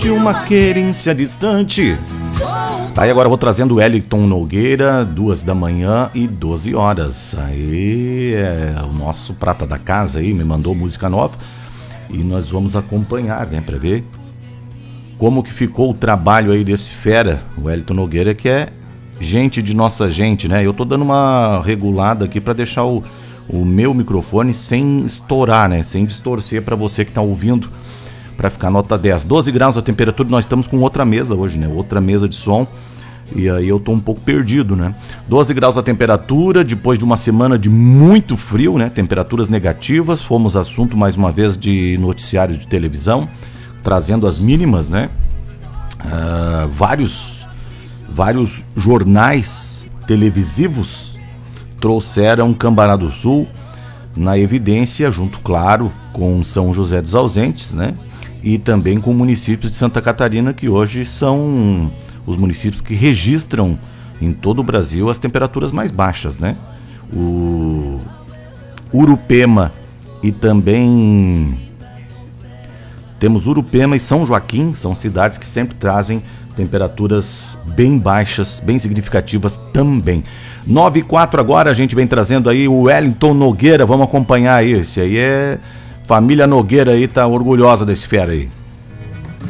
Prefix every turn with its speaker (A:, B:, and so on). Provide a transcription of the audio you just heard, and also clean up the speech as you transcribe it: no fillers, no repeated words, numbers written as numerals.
A: De uma querência distante. Tá, e agora eu vou trazendo o Wellington Nogueira, 2 da manhã e 12 horas. Aí é o nosso prata da casa aí, me mandou música nova. E nós vamos acompanhar, né, pra ver como que ficou o trabalho aí desse fera, o Wellington Nogueira, que é gente de nossa gente, né? Eu tô dando uma regulada aqui pra deixar o meu microfone sem estourar, né? Sem distorcer pra você que tá ouvindo, pra ficar nota 10. 12 graus a temperatura, nós estamos com outra mesa hoje, né? Outra mesa de som. E aí eu tô um pouco perdido, né? 12 graus a temperatura, depois de uma semana de muito frio, né? Temperaturas negativas, fomos assunto mais uma vez de noticiário de televisão, trazendo as mínimas, né? Vários jornais televisivos trouxeram Cambará do Sul na evidência, junto, claro, com São José dos Ausentes, né? E também com municípios de Santa Catarina, que hoje são os municípios que registram em todo o Brasil as temperaturas mais baixas, né? O Urupema e também temos Urupema e São Joaquim, são cidades que sempre trazem temperaturas bem baixas, bem significativas também. 9h04 agora, a gente vem trazendo aí o Wellington Nogueira, vamos acompanhar aí, esse aí é família Nogueira aí, tá orgulhosa desse fera aí.